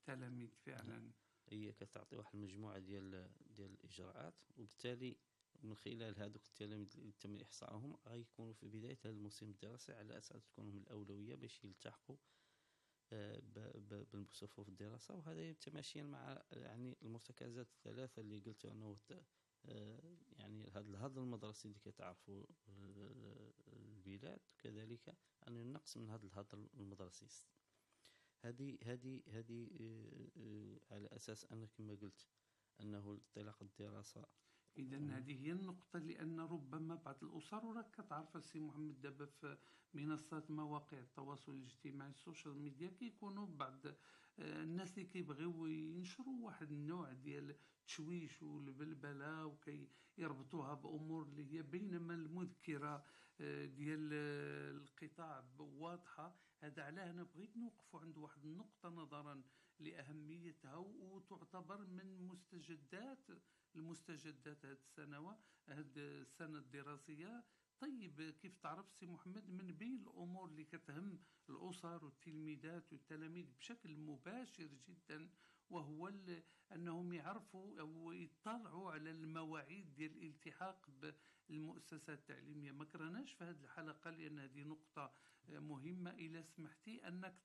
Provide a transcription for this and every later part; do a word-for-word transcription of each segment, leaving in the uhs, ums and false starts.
التلاميذ فعلا. هي كتعطي واحد المجموعة ديال ديال الإجراءات، وبالتالي من خلال هذوك التلاميذ اللي تم إحصائهم غيكونوا في بداية هذا الموسم الدراسي على أساس تكون هم الأولوية باش يلتحقوا بصفوف الدراسة. وهذا تماشيا مع يعني المرتكزات الثلاثة اللي قلت أنه يعني هذا الهضم المدرسي اللي كتعرفوا البلاد، كذلك أن النقص من هذا الهضم المدرسي. هذه هذه هذه على أساس أن كما قلت أنه انطلاق الدراسة. إذا هذه هي النقطة، لأن ربما بعض الأسر، وراك كتعرف السي محمد دابا في منصات مواقع التواصل الاجتماعي السوشيال ميديا كيكونوا بعض الناس اللي كيبغيو ينشروا واحد النوع ديال التشويش والبلبلة وكيربطوها بأمور اللي هي بينما المذكرة ديال القطاع واضحة. هذا علاه أنا بغيت نوقفوا عند واحد النقطة نظرا لأهميتها، وتعتبر من مستجدات المستجدات هذه السنوات هذه السنة الدراسية. طيب كيف تعرف سي محمد، من بين الأمور اللي كتهم الأسر والتلميذات والتلاميذ بشكل مباشر جدا، وهو أنهم يعرفوا أو يطلعوا على المواعيد ديال الالتحاق بالمؤسسات التعليمية. ما كرهناش في هذه الحلقة لأن هذه نقطة مهمة، إذا سمحتي أنك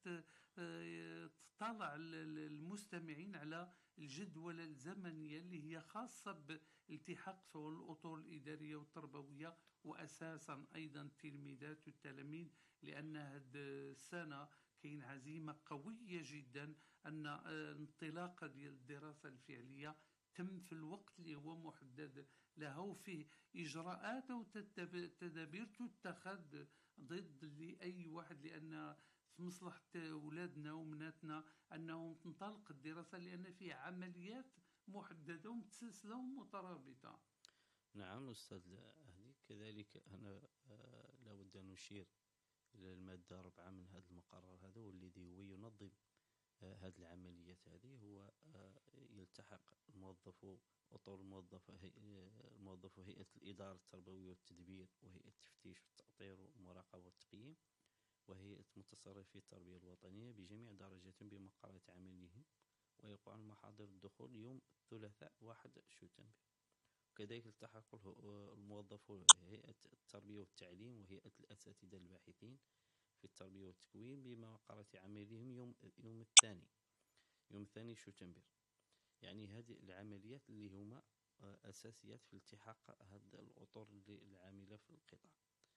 تطلع المستمعين على الجدولة الزمنية اللي هي خاصة بالالتحاق سواء الأطر الإدارية والتربوية، وأساسا أيضا التلميذات والتلاميذ، لأن هذه السنة كاين عزيمة قوية جدا أن انطلاقة ديال الدراسة الفعلية تم في الوقت اللي هو محدد لها، وفيه إجراءات وتدابير تتخذ ضد لأي واحد، لأن في مصلحة أولادنا ومناتنا أنهم تنطلق الدراسة، لأن فيه عمليات محددة ومتسلسلة ومترابطة. نعم أستاذ أهدي، كذلك أنا لابد أن نشير إلى المادة أربعة من هذا المقرر هذا، والذي هو ينظم هذه العمليات. هذه هو يلتحق الموظف أطر الموظف الموظف هيئة الإدارة التربوية والتدبير، وهيئة التفتيش والتأطير والمراقبة والتقييم، وهيئة متصرفي التربية الوطنية بجميع درجات بمقرات عملهم، ويقع محاضر الدخول يوم الثلاثاء واحد شتنبر. وكذلك التحق الموظف هيئة التربية والتعليم وهيئة الأساتذة الباحثين في التربية والتكوين بمقرات عملهم يوم يوم الثاني يوم الثاني شتنبر. يعني هذه العمليات اللي هما أساسيات في التحاق هذه الأطر العاملة في القطاع.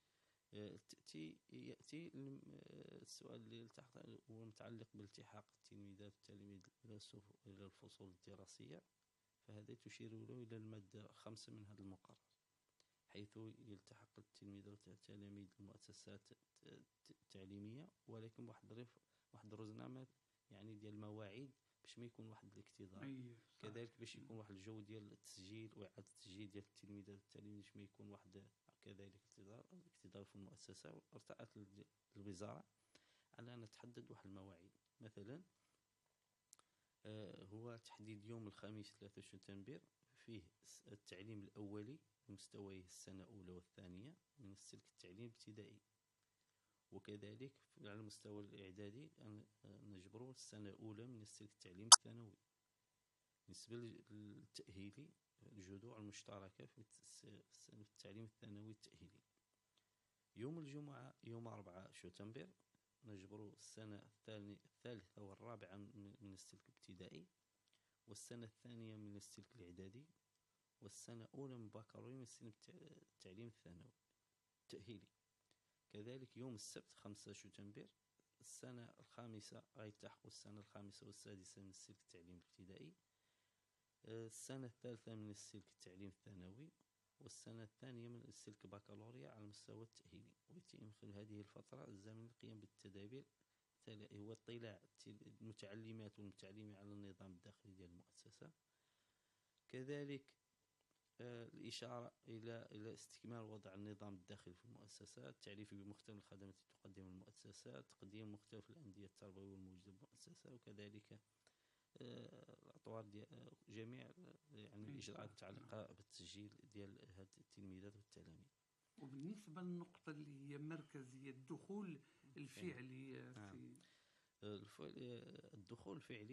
تأتي يأتي السؤال اللي هو متعلق بالالتحاق التلميذات والتلاميذ إلى الفصول الدراسية، فهذا تشير له إلى المادة خمسة من هذا المقرر، حيث يلتحق التلميذات والتلاميذ المؤسسات التعليمية، ولكن واحد واحد الرزنامة يعني ديال المواعيد باش ما يكون واحد الاكتظاظ. كذلك باش يكون واحد الجو ديال التسجيل وإعادة التسجيل ديال التلميذات والتلاميذ باش ما يكون واحد كذلك اكتظاظ في المؤسسة. ارتأت الوزارة على أن تحدد واحد المواعيد، مثلا هو تحديد يوم الخميس ثلاثة شتنبر فيه التعليم الأولي بمستويه السنة الأولى والثانية من السلك التعليم الابتدائي، وكذلك على المستوى الإعدادي نجبروا السنة الأولى من السلك التعليم الثانوي. بالنسبة للتأهيلي الجذوع المشتركة في التعليم الثانوي التأهيلي يوم الجمعة يوم أربعة شتنبر نجبروا السنة الثالثة والرابعة من السلك الابتدائي، والسنة الثانية من السلك الإعدادي، والسنة الأولى من بكالوريا من السلك التعليم الثانوي التأهيلي. كذلك يوم السبت خمسة شتنبر السنة الخامسة غيلتحقوا السنة الخامسة والسادسة من السلك التعليم الابتدائي، السنة الثالثة من السلك التعليم الثانوي، والسنة الثانية من السلك بكالوريا على المستوى التأهيلي. ويتم خلال هذه الفترة الزمن القيام بالتدابير هو اطلاع المتعلمات والمتعلمين على النظام الداخلي ديال المؤسسة، كذلك الإشارة إلى إلى استكمال وضع النظام الداخلي في المؤسسة، التعريف بمختلف الخدمات التي تقدم المؤسسة، تقديم مختلف الأندية التربوية الموجودة بالمؤسسة، وكذلك الأطوار ديال جميع يعني الإجراءات المتعلقة بالتسجيل ديال هاد التلميذات والتلاميذ. وبالنسبة للنقطة اللي هي مركزية الدخول الفعلي في الدخول الفعلي